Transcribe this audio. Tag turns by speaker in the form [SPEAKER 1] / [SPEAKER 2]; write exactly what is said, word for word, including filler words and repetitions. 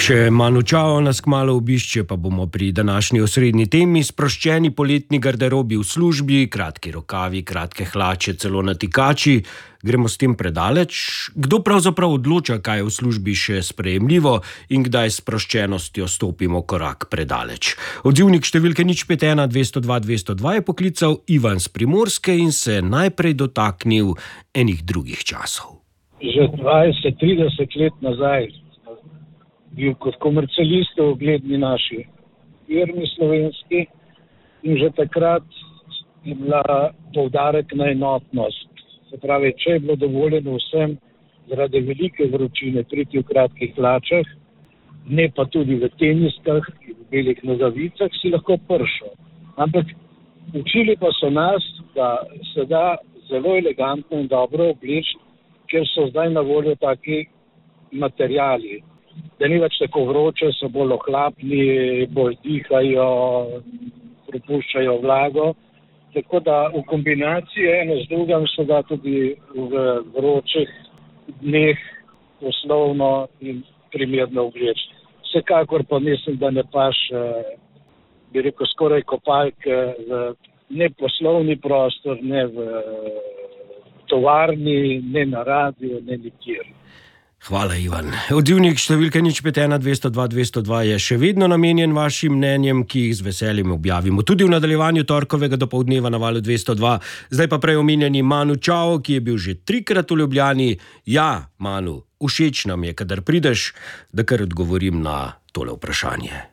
[SPEAKER 1] Še Manu Chao nas kmalu obišče, pa bomo pri današnji osrednji temi sproščeni poletni garderobi v službi, kratki rokavi, kratke hlače, celo natikači. Gremo s tem predaleč? Kdo pravzaprav odloča, kaj je v službi še sprejemljivo in kdaj s sproščenostjo stopimo korak predaleč? Odzivnik številke nič pet ena dvesto dva dvesto dva je poklical Ivan s Primorske in se najprej dotaknil enih drugih časov.
[SPEAKER 2] Že dvajset trideset let nazaj bil kot komercialist v ugledni naši firmi slovenski in že takrat je bila poudarek na enotnost. Se pravi, če je bilo dovoljeno vsem zaradi velike vročine priti v kratkih hlačah, ne pa tudi v teniskah in v belih nogavicah, si lahko pršel. Ampak učili pa so nas, da se da zelo elegantno in dobro obleči, ker so zdaj na voljo taki materiali. Da ni več tako vroče, so bolj ohlapni, bolj dihajo, prepuščajo vlago. Tako da v kombinaciji eno z drugim se da tudi v vročih dneh poslovno in primerno obleči. Vsekakor pa mislim, da ne paše, bi rekel, skoraj kopalke v ne poslovni prostor, ne v tovarni, ne na radiju, ne nikjer.
[SPEAKER 1] Hvala, Ivan. Odzivnik številke nič pet ena dvesto dva dvesto dva je še vedno namenjen vašim mnenjem, ki jih z veseljem objavimo tudi v nadaljevanju torkovega dopoldneva na valu dvesto dva. Zdaj pa prej omenjeni Manu Chao, ki je bil že trikrat v Ljubljani. Ja, Manu, všeč nam je, kadar prideš, da kar odgovorim na tole vprašanje.